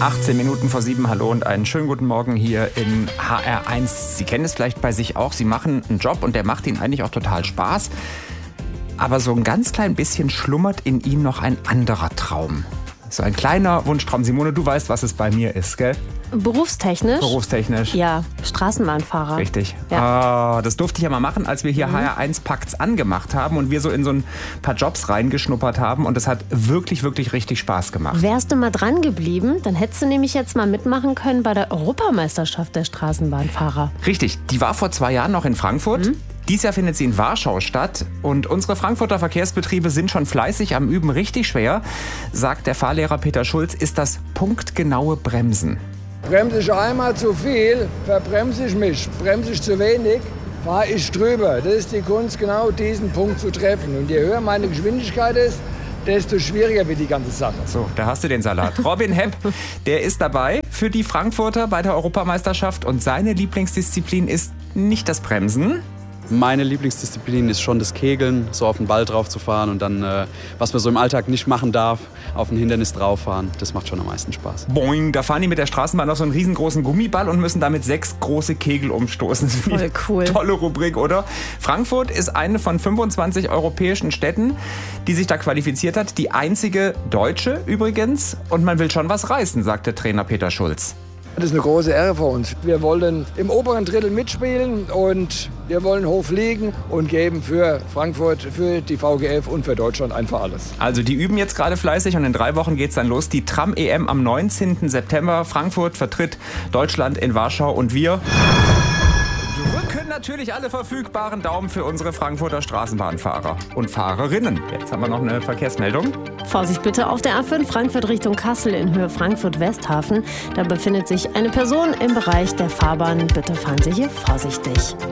18 Minuten vor 7, hallo und einen schönen guten Morgen hier in HR1. Sie kennen es vielleicht bei sich auch, Sie machen einen Job und der macht Ihnen eigentlich auch total Spaß. Aber so ein ganz klein bisschen schlummert in Ihnen noch ein anderer Traum. So ein kleiner Wunschtraum. Simone, du weißt, was es bei mir ist, gell? Berufstechnisch? Berufstechnisch. Ja, Straßenbahnfahrer. Richtig. Ja. Das durfte ich ja mal machen, als wir hier HR1 Packt's angemacht haben und wir so in so ein paar Jobs reingeschnuppert haben. Und es hat wirklich, wirklich richtig Spaß gemacht. Wärst du mal dran geblieben, dann hättest du nämlich jetzt mal mitmachen können bei der Europameisterschaft der Straßenbahnfahrer. Richtig, die war vor 2 Jahren noch in Frankfurt. Dieses Jahr findet sie in Warschau statt und unsere Frankfurter Verkehrsbetriebe sind schon fleißig am Üben. Richtig schwer, sagt der Fahrlehrer Peter Schulz, ist das punktgenaue Bremsen. Bremse ich einmal zu viel, verbremse ich mich. Bremse ich zu wenig, fahre ich drüber. Das ist die Kunst, genau diesen Punkt zu treffen. Und je höher meine Geschwindigkeit ist, desto schwieriger wird die ganze Sache. So, da hast du den Salat. Robin Hepp, der ist dabei für die Frankfurter bei der Europameisterschaft und seine Lieblingsdisziplin ist nicht das Bremsen. Meine Lieblingsdisziplin ist schon das Kegeln, so auf den Ball drauf zu fahren und dann, was man so im Alltag nicht machen darf, auf ein Hindernis drauf fahren. Das macht schon am meisten Spaß. Boing, da fahren die mit der Straßenbahn auf so einen riesengroßen Gummiball und müssen damit 6 große Kegel umstoßen. Voll cool. Tolle Rubrik, oder? Frankfurt ist eine von 25 europäischen Städten, die sich da qualifiziert hat. Die einzige deutsche übrigens. Und man will schon was reißen, sagt der Trainer Peter Schulz. Das ist eine große Ehre für uns. Wir wollen im oberen Drittel mitspielen und wir wollen hoch fliegen und geben für Frankfurt, für die VGF und für Deutschland einfach alles. Also die üben jetzt gerade fleißig und in 3 Wochen geht's dann los. Die Tram-EM am 19. September. Frankfurt vertritt Deutschland in Warschau und wir drücken natürlich alle verfügbaren Daumen für unsere Frankfurter Straßenbahnfahrer und Fahrerinnen. Jetzt haben wir noch eine Verkehrsmeldung. Vorsicht bitte auf der A5 Frankfurt Richtung Kassel in Höhe Frankfurt-Westhafen. Da befindet sich eine Person im Bereich der Fahrbahn. Bitte fahren Sie hier vorsichtig.